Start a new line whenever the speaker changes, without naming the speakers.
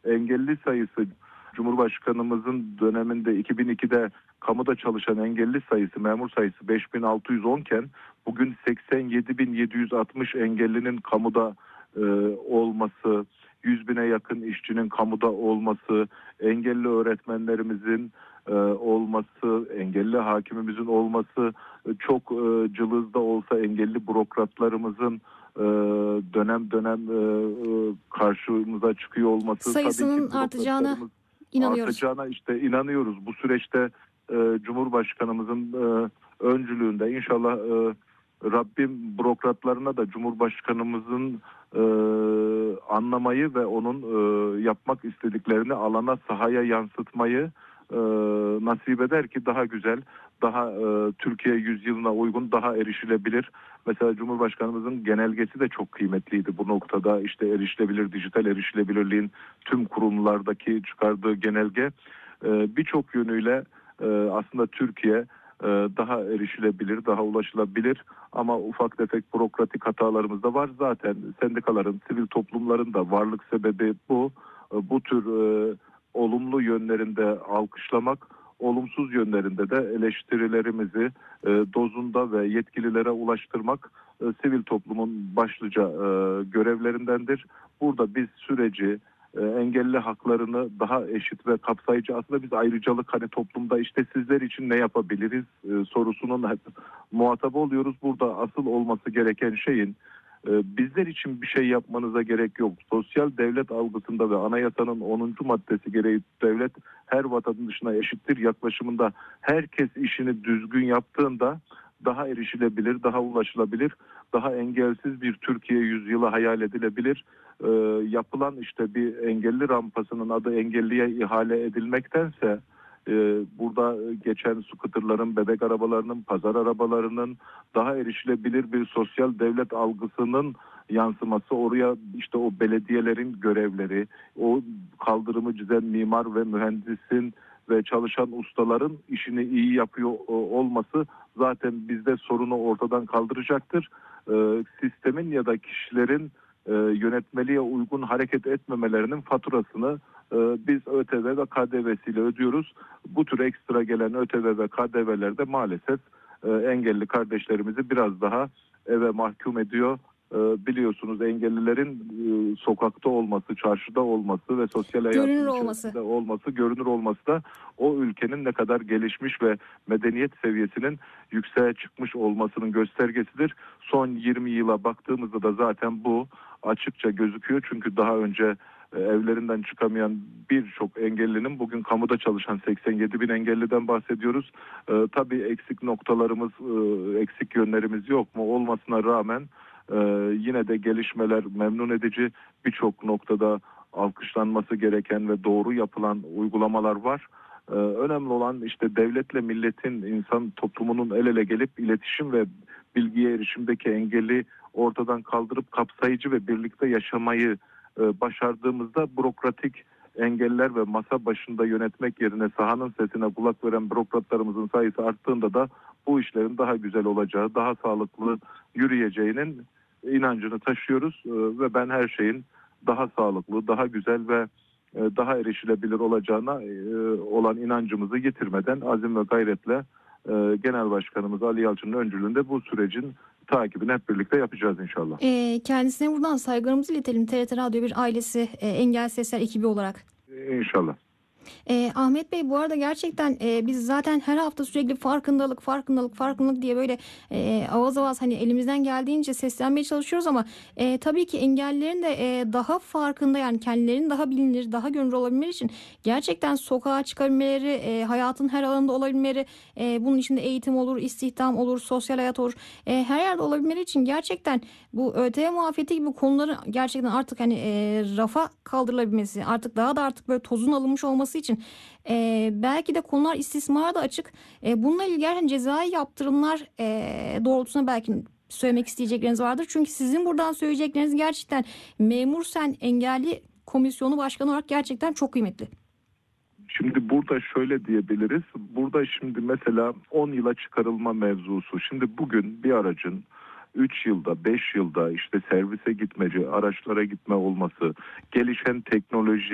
engelli sayısı Cumhurbaşkanımızın döneminde 2002'de kamuda çalışan engelli sayısı, memur sayısı 5610 iken bugün 87.760 engellinin kamuda olması, 100 bine yakın işçinin kamuda olması, engelli öğretmenlerimizin olması, engelli hakimimizin olması, çok cılızda olsa engelli bürokratlarımızın dönem dönem karşımıza çıkıyor olması,
sayısının
tabii ki
artacağına inanıyoruz.
artacağına işte inanıyoruz. Bu süreçte Cumhurbaşkanımızın öncülüğünde inşallah Rabbim bürokratlarına da Cumhurbaşkanımızın anlamayı ve onun yapmak istediklerini alana, sahaya yansıtmayı nasip eder ki daha güzel, daha Türkiye yüzyılına uygun, daha erişilebilir. Mesela Cumhurbaşkanımızın genelgesi de çok kıymetliydi bu noktada. İşte erişilebilir, dijital erişilebilirliğin tüm kurumlardaki çıkardığı genelge birçok yönüyle aslında Türkiye daha erişilebilir, daha ulaşılabilir ama ufak tefek bürokratik hatalarımız da var. Zaten sendikaların, sivil toplumların da varlık sebebi bu. Bu tür olumlu yönlerinde alkışlamak, olumsuz yönlerinde de eleştirilerimizi dozunda ve yetkililere ulaştırmak sivil toplumun başlıca görevlerindendir. Burada biz süreci, engelli haklarını daha eşit ve kapsayıcı, aslında biz ayrıcalık, hani toplumda işte sizler için ne yapabiliriz sorusunun hep muhatabı oluyoruz. Burada asıl olması gereken şeyin bizler için bir şey yapmanıza gerek yok. Sosyal devlet algısında ve anayasanın 10. maddesi gereği devlet her vatandaşına eşittir yaklaşımında herkes işini düzgün yaptığında daha erişilebilir, daha ulaşılabilir, daha engelsiz bir Türkiye yüzyılı hayal edilebilir. Yapılan işte bir engelli rampasının adı engelliye ihale edilmektense burada geçen scooterların, bebek arabalarının, pazar arabalarının daha erişilebilir bir sosyal devlet algısının yansıması, oraya işte o belediyelerin görevleri, o kaldırımı çizen mimar ve mühendisin ve çalışan ustaların işini iyi yapıyor olması zaten bizde sorunu ortadan kaldıracaktır. Sistemin ya da kişilerin yönetmeliğe uygun hareket etmemelerinin faturasını biz ÖTV ve KDV'siyle ödüyoruz. Bu tür ekstra gelen ÖTV ve KDV'ler de maalesef engelli kardeşlerimizi biraz daha eve mahkum ediyor. Biliyorsunuz engellilerin sokakta olması, çarşıda olması ve sosyal hayatın içerisinde olması, görünür olması da o ülkenin ne kadar gelişmiş ve medeniyet seviyesinin yükseğe çıkmış olmasının göstergesidir. Son 20 yıla baktığımızda da zaten bu açıkça gözüküyor. Çünkü daha önce evlerinden çıkamayan birçok engellinin bugün kamuda çalışan 87 bin engelliden bahsediyoruz. Tabii eksik noktalarımız, eksik yönlerimiz yok mu? Olmasına rağmen yine de gelişmeler memnun edici, birçok noktada alkışlanması gereken ve doğru yapılan uygulamalar var. Önemli olan işte devletle milletin, insan toplumunun el ele gelip iletişim ve bilgiye erişimdeki engeli ortadan kaldırıp kapsayıcı ve birlikte yaşamayı başardığımızda bürokratik engeller ve masa başında yönetmek yerine sahanın sesine kulak veren bürokratlarımızın sayısı arttığında da bu işlerin daha güzel olacağı, daha sağlıklı yürüyeceğinin inancını taşıyoruz ve ben her şeyin daha sağlıklı, daha güzel ve daha erişilebilir olacağına olan inancımızı yitirmeden azim ve gayretle Genel Başkanımız Ali Yalçın'ın öncülüğünde bu sürecin takibini hep birlikte yapacağız inşallah.
Kendisine buradan saygılarımızı iletelim. TRT Radyo 1 ailesi, Engel Sesler ekibi olarak.
İnşallah.
Ahmet Bey, bu arada gerçekten biz zaten her hafta sürekli farkındalık diye böyle avaz avaz hani elimizden geldiğince seslenmeye çalışıyoruz ama tabii ki engellilerin de daha farkında, yani kendilerinin daha bilinir, daha görünür olabilmeleri için gerçekten sokağa çıkabilmeleri, hayatın her alanında olabilmeleri, bunun içinde eğitim olur, istihdam olur, sosyal hayat olur, her yerde olabilmeleri için gerçekten bu ÖTV muafiyeti gibi konuların gerçekten artık hani rafa kaldırılabilmesi, artık daha da artık böyle tozun alınmış olması için belki de konular istismara da açık. Bununla ilgili gerçekten cezai yaptırımlar doğrultusunda belki söylemek isteyecekleriniz vardır. Çünkü sizin buradan söyleyecekleriniz gerçekten Memur Sen Engelli Komisyonu Başkanı olarak gerçekten çok kıymetli.
Şimdi burada şöyle diyebiliriz. Burada şimdi mesela 10 yıla çıkarılma mevzusu. Şimdi bugün bir aracın 3 yılda, 5 yılda işte servise gitmeci, araçlara gitme olması, gelişen teknoloji,